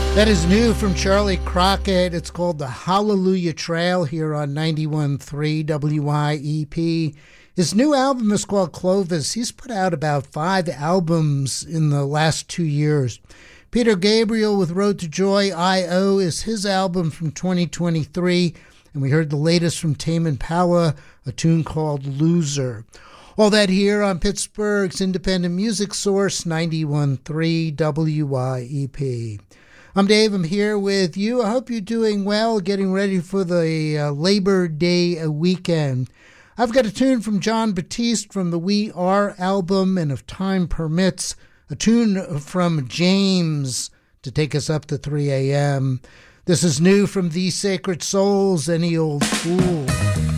That is new from Charlie Crockett. It's called The Hallelujah Trail here on 91.3 WYEP. His new album is called Clovis. He's put out about 5 albums in the last 2 years. Peter Gabriel with Road to Joy I.O. is his album from 2023. And we heard the latest from Tame Impala, a tune called Loser. All that here on Pittsburgh's independent music source, 91.3 WYEP. I'm Dave. I'm here with you. I hope you're doing well, getting ready for the Labor Day weekend. I've got a tune from Jon Batiste from the We Are album, and if time permits, a tune from James to take us up to 3 a.m. This is new from These Sacred Souls, Any Old Fool.